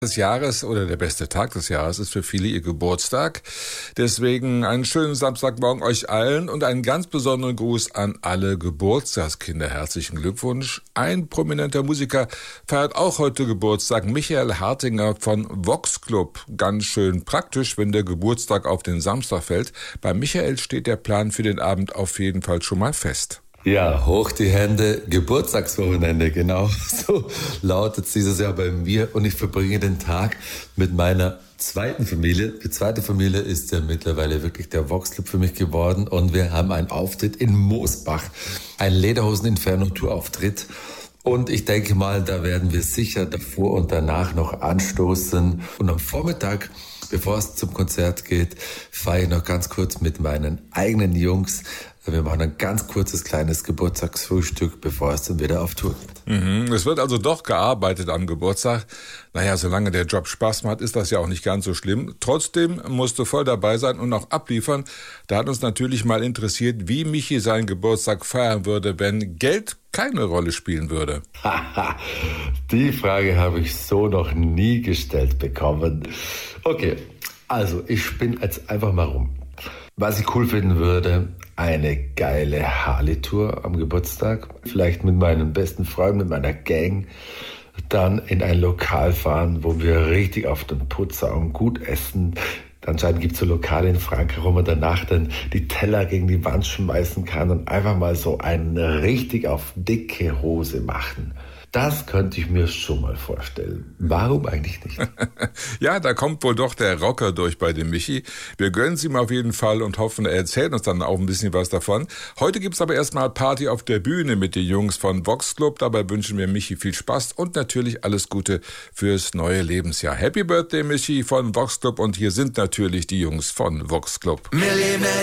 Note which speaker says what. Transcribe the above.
Speaker 1: Des Jahres oder der beste Tag des Jahres ist für viele ihr Geburtstag. Deswegen einen schönen Samstagmorgen euch allen und einen ganz besonderen Gruß an alle Geburtstagskinder. Herzlichen Glückwunsch. Ein prominenter Musiker feiert auch heute Geburtstag, Michael Hartinger von Vox Club. Ganz schön praktisch, wenn der Geburtstag auf den Samstag fällt. Bei Michael steht der Plan für den Abend auf jeden Fall schon mal fest.
Speaker 2: Ja, hoch die Hände, Geburtstagswochenende, genau so lautet es dieses Jahr bei mir und ich verbringe den Tag mit meiner zweiten Familie. Die zweite Familie ist ja mittlerweile wirklich der Vox Club für mich geworden und wir haben einen Auftritt in Moosbach, ein Lederhosen-Inferno-Tour-Auftritt. Und ich denke mal, da werden wir sicher davor und danach noch anstoßen. Und am Vormittag, bevor es zum Konzert geht, feiere ich noch ganz kurz mit meinen eigenen Jungs. Wir machen ein ganz kurzes, kleines Geburtstagsfrühstück, bevor es dann wieder auf Tour geht.
Speaker 1: Es wird also doch gearbeitet am Geburtstag. Naja, solange der Job Spaß macht, ist das ja auch nicht ganz so schlimm. Trotzdem musst du voll dabei sein und auch abliefern. Da hat uns natürlich mal interessiert, wie Michi seinen Geburtstag feiern würde, wenn Geld keine Rolle spielen würde.
Speaker 2: Die Frage habe ich so noch nie gestellt bekommen. Okay, also ich spinne jetzt einfach mal rum. Was ich cool finden würde, eine geile Harley-Tour am Geburtstag. Vielleicht mit meinen besten Freunden, mit meiner Gang. Dann in ein Lokal fahren, wo wir richtig auf den Putz hauen, gut essen. Anscheinend gibt es so Lokale in Frankreich, wo man danach dann die Teller gegen die Wand schmeißen kann und einfach mal so eine richtig auf dicke Hose machen. Das könnte ich mir schon mal vorstellen. Warum eigentlich nicht?
Speaker 1: Ja, da kommt wohl doch der Rocker durch bei dem Michi. Wir gönnen es ihm auf jeden Fall und hoffen, er erzählt uns dann auch ein bisschen was davon. Heute gibt's aber erstmal Party auf der Bühne mit den Jungs von Vox Club. Dabei wünschen wir Michi viel Spaß und natürlich alles Gute fürs neue Lebensjahr. Happy Birthday, Michi von Vox Club. Und hier sind natürlich die Jungs von Vox Club.